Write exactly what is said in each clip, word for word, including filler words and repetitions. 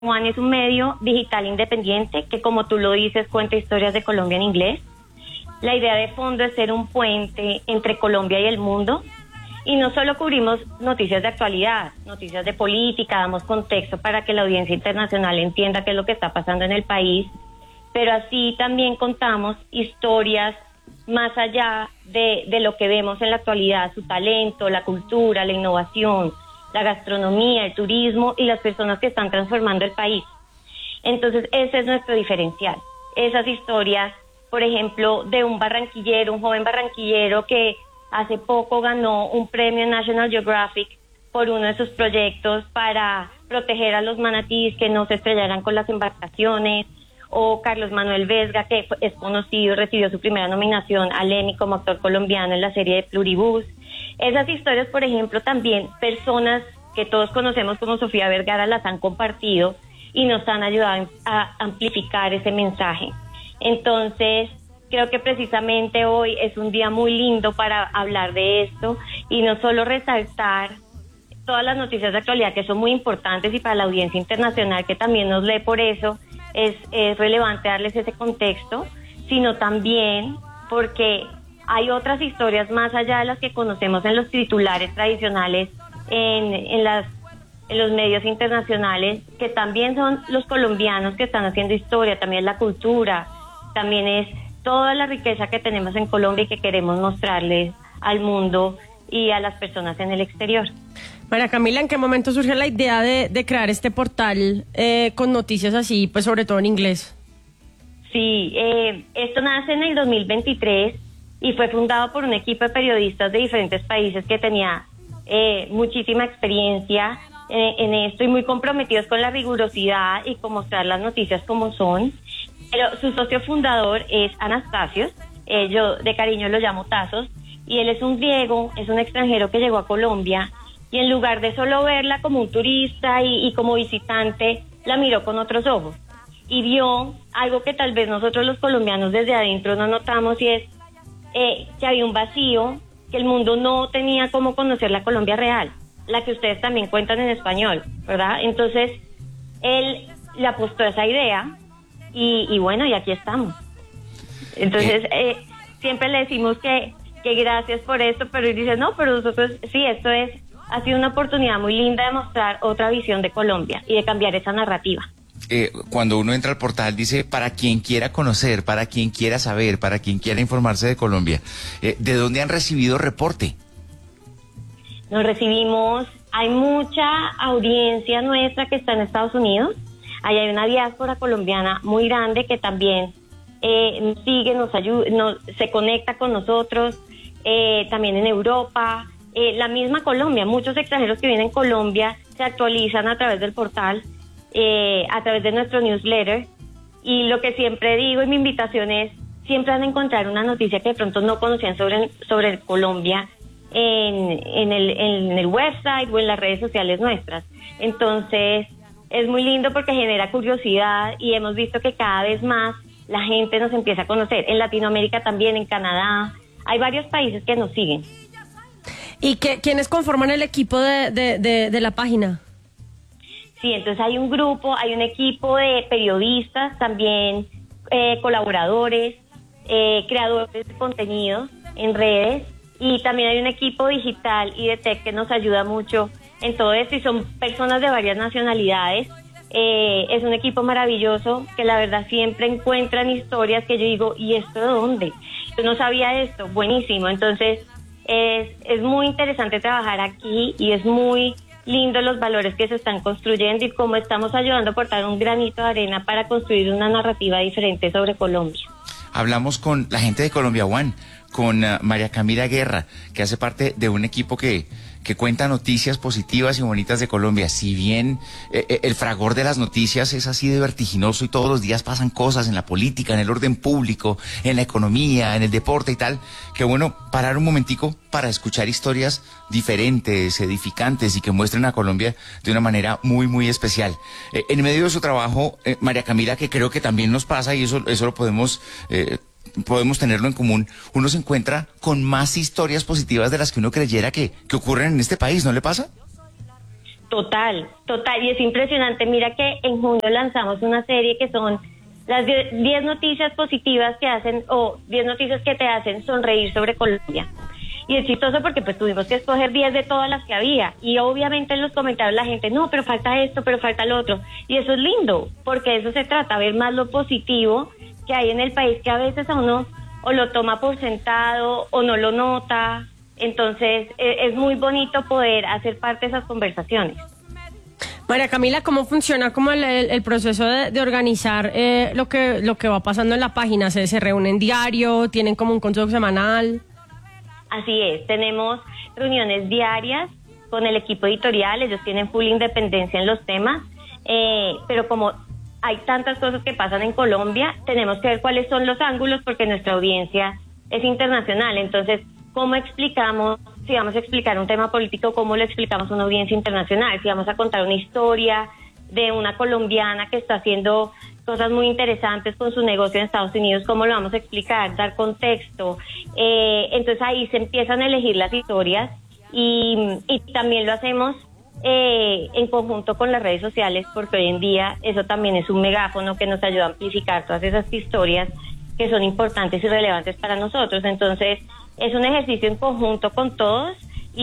One es un medio digital independiente que, como tú lo dices, cuenta historias de Colombia en inglés. La idea de fondo es ser un puente entre Colombia y el mundo. Y no solo cubrimos noticias de actualidad, noticias de política, damos contexto para que la audiencia internacional entienda qué es lo que está pasando en el país, pero así también contamos historias más allá de, de lo que vemos en la actualidad, su talento, la cultura, la innovación, la gastronomía, el turismo y las personas que están transformando el país. Entonces ese es nuestro diferencial, esas historias, por ejemplo, de un barranquillero, un joven barranquillero que hace poco ganó un premio National Geographic por uno de sus proyectos para proteger a los manatíes que no se estrellaran con las embarcaciones, o Carlos Manuel Vesga, que es conocido, recibió su primera nominación al Emmy como actor colombiano en la serie de Pluribus. Esas historias, por ejemplo, también personas que todos conocemos como Sofía Vergara las han compartido y nos han ayudado a amplificar ese mensaje. Entonces, creo que precisamente hoy es un día muy lindo para hablar de esto y no solo resaltar todas las noticias de actualidad que son muy importantes y para la audiencia internacional que también nos lee por eso es, es relevante darles ese contexto, sino también porque hay otras historias más allá de las que conocemos en los titulares tradicionales en, en, las, en los medios internacionales, que también son los colombianos que están haciendo historia, también la cultura, también es toda la riqueza que tenemos en Colombia y que queremos mostrarles al mundo y a las personas en el exterior. María Camila, ¿en qué momento surge la idea de, de crear este portal eh, con noticias así, pues sobre todo en inglés? Sí, eh, esto nace en el dos mil veintitrés y fue fundado por un equipo de periodistas de diferentes países que tenía eh, muchísima experiencia eh, en esto y muy comprometidos con la rigurosidad y con mostrar las noticias como son. Pero su socio fundador es Anastasios, eh, yo de cariño lo llamo Tazos, y él es un griego, es un extranjero que llegó a Colombia, y en lugar de solo verla como un turista y, y como visitante, la miró con otros ojos, y vio algo que tal vez nosotros los colombianos desde adentro no notamos, y es eh, que había un vacío, que el mundo no tenía cómo conocer la Colombia real, la que ustedes también cuentan en español, ¿verdad? Entonces, él le apostó a esa idea, Y, y bueno, y aquí estamos. Entonces, eh, siempre le decimos que, que gracias por esto, pero él dice, no, pero nosotros, sí, esto es, ha sido una oportunidad muy linda de mostrar otra visión de Colombia y de cambiar esa narrativa. Eh, cuando uno entra al portal dice, para quien quiera conocer, para quien quiera saber, para quien quiera informarse de Colombia, eh, ¿de dónde han recibido reporte? Nos recibimos, hay mucha audiencia nuestra que está en Estados Unidos. Ahí hay una diáspora colombiana muy grande que también eh, nos sigue, nos ayuda, nos, se conecta con nosotros, eh, también en Europa, eh, la misma Colombia, muchos extranjeros que vienen a Colombia se actualizan a través del portal, eh, a través de nuestro newsletter, y lo que siempre digo y mi invitación es, siempre van a encontrar una noticia que de pronto no conocían sobre, sobre Colombia en, en, el, en el website o en las redes sociales nuestras. Entonces, es muy lindo porque genera curiosidad y hemos visto que cada vez más la gente nos empieza a conocer. En Latinoamérica también, en Canadá, hay varios países que nos siguen. ¿Y qué, quiénes conforman el equipo de, de, de, de la página? Sí, entonces hay un grupo, hay un equipo de periodistas, también eh, colaboradores, eh, creadores de contenidos en redes, y también hay un equipo digital y de tech que nos ayuda mucho en todo esto, y son personas de varias nacionalidades. Eh, es un equipo maravilloso que la verdad siempre encuentran historias que yo digo, ¿y esto de dónde? Yo no sabía esto, buenísimo. Entonces es, es muy interesante trabajar aquí y es muy lindo los valores que se están construyendo y cómo estamos ayudando a aportar un granito de arena para construir una narrativa diferente sobre Colombia. Hablamos con la gente de Colombia One, con uh, María Camila Guerra, que hace parte de un equipo que, que cuenta noticias positivas y bonitas de Colombia. Si bien eh, el fragor de las noticias es así de vertiginoso y todos los días pasan cosas en la política, en el orden público, en la economía, en el deporte y tal, que bueno, parar un momentico para escuchar historias diferentes, edificantes y que muestren a Colombia de una manera muy, muy especial. Eh, en medio de su trabajo, eh, María Camila, que creo que también nos pasa y eso, eso lo podemos... Eh, podemos tenerlo en común, uno se encuentra con más historias positivas de las que uno creyera que, que ocurren en este país, ¿no le pasa? Total, total, y es impresionante. Mira que en junio lanzamos una serie que son las diez noticias positivas que hacen, o diez noticias que te hacen sonreír sobre Colombia. Y es chistoso porque pues tuvimos que escoger diez de todas las que había, y obviamente en los comentarios la gente, no, pero falta esto, pero falta lo otro, y eso es lindo, porque eso se trata, ver más lo positivo que hay en el país, que a veces a uno o lo toma por sentado o no lo nota. Entonces, es muy bonito poder hacer parte de esas conversaciones. María Camila, ¿cómo funciona como el, el, el proceso de, de organizar eh, lo que lo que va pasando en la página? ¿Se, se reúnen diario? ¿Tienen como un consejo semanal? Así es, tenemos reuniones diarias con el equipo editorial, ellos tienen full independencia en los temas, eh, pero como hay tantas cosas que pasan en Colombia, tenemos que ver cuáles son los ángulos, porque nuestra audiencia es internacional. Entonces, ¿cómo explicamos, si vamos a explicar un tema político, cómo lo explicamos a una audiencia internacional? Si vamos a contar una historia de una colombiana que está haciendo cosas muy interesantes con su negocio en Estados Unidos, ¿cómo lo vamos a explicar? Dar contexto. Eh, entonces ahí se empiezan a elegir las historias, y, y también lo hacemos eh, en conjunto con las redes sociales, porque hoy en día eso también es un megáfono que nos ayuda a amplificar todas esas historias que son importantes y relevantes para nosotros. Entonces, es un ejercicio en conjunto con todos,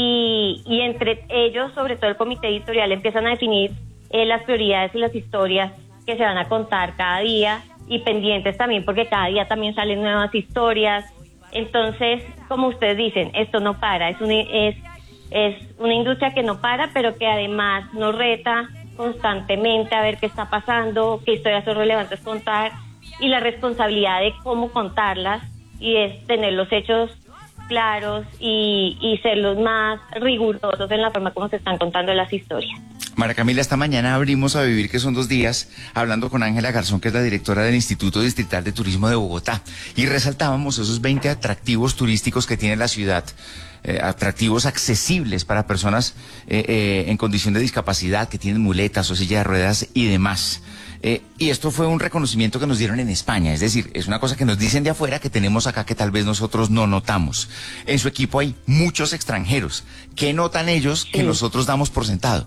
y, y entre ellos, sobre todo el comité editorial, empiezan a definir eh, las prioridades y las historias que se van a contar cada día, y pendientes también, porque cada día también salen nuevas historias. Entonces, como ustedes dicen, esto no para, es, un, es, es una industria que no para, pero que además nos reta constantemente a ver qué está pasando, qué historias son relevantes contar, y la responsabilidad de cómo contarlas, y es tener los hechos claros y, y ser los más rigurosos en la forma como se están contando las historias. María Camila, esta mañana abrimos A Vivir, que son dos días, hablando con Ángela Garzón, que es la directora del Instituto Distrital de Turismo de Bogotá, y resaltábamos esos veinte atractivos turísticos que tiene la ciudad, eh, atractivos accesibles para personas eh, eh, en condición de discapacidad, que tienen muletas o silla de ruedas y demás. Eh, y esto fue un reconocimiento que nos dieron en España, es decir, es una cosa que nos dicen de afuera, que tenemos acá, que tal vez nosotros no notamos. En su equipo hay muchos extranjeros. ¿Qué notan ellos que sí nosotros damos por sentado?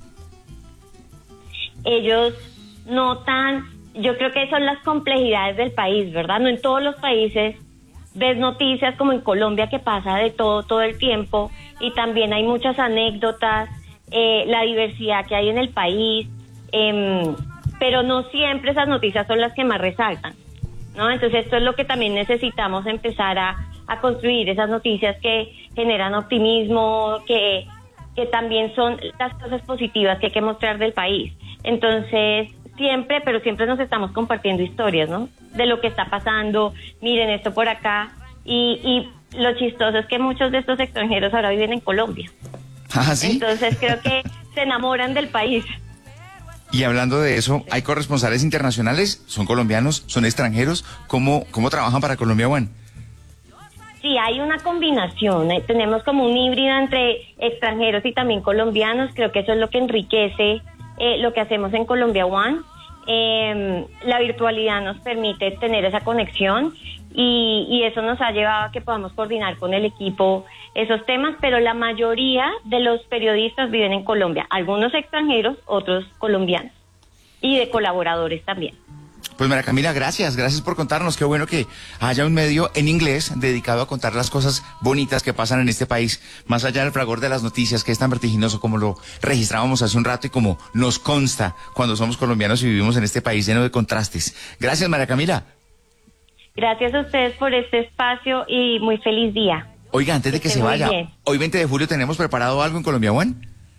Ellos notan, yo creo que son las complejidades del país, ¿verdad? No en todos los países ves noticias como en Colombia, que pasa de todo todo el tiempo, y también hay muchas anécdotas, eh, la diversidad que hay en el país, eh, pero no siempre esas noticias son las que más resaltan, ¿no? Entonces esto es lo que también necesitamos empezar a, a construir, esas noticias que generan optimismo, que, que también son las cosas positivas que hay que mostrar del país. Entonces, siempre, pero siempre nos estamos compartiendo historias, ¿no? De lo que está pasando, miren esto por acá, y, y lo chistoso es que muchos de estos extranjeros ahora viven en Colombia. ¿Ah, sí? Entonces creo que se enamoran del país. Y hablando de eso, ¿hay corresponsales internacionales? ¿Son colombianos? ¿Son extranjeros? ¿Cómo, cómo trabajan para Colombia One? Sí, hay una combinación. Eh, tenemos como un híbrido entre extranjeros y también colombianos. Creo que eso es lo que enriquece eh, lo que hacemos en Colombia One. Eh, la virtualidad nos permite tener esa conexión, y, y eso nos ha llevado a que podamos coordinar con el equipo esos temas, pero la mayoría de los periodistas viven en Colombia, algunos extranjeros, otros colombianos, y de colaboradores también. Pues María Camila, gracias, gracias por contarnos. Qué bueno que haya un medio en inglés dedicado a contar las cosas bonitas que pasan en este país, más allá del fragor de las noticias, que es tan vertiginoso como lo registrábamos hace un rato y como nos consta cuando somos colombianos y vivimos en este país lleno de contrastes. Gracias, María Camila. Gracias a ustedes por este espacio y muy feliz día. Oiga, antes de que, que se vaya, bien. Hoy veinte de julio tenemos preparado algo en Colombia One.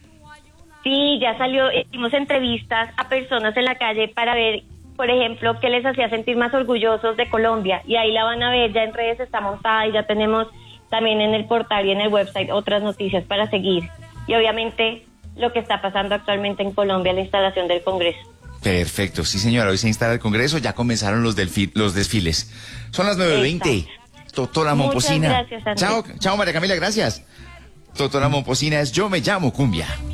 Sí, ya salió, hicimos entrevistas a personas en la calle para ver, por ejemplo, qué les hacía sentir más orgullosos de Colombia, y ahí la van a ver, ya en redes está montada, y ya tenemos también en el portal y en el website otras noticias para seguir, y obviamente lo que está pasando actualmente en Colombia, la instalación del Congreso. Perfecto, sí señora, hoy se instala el Congreso, ya comenzaron los, delfi- los desfiles. Son las nueve veinte. Doctora Momposina. Muchas gracias, Andrés. Chao, chao María Camila, gracias. Doctora Momposina es Yo Me Llamo Cumbia.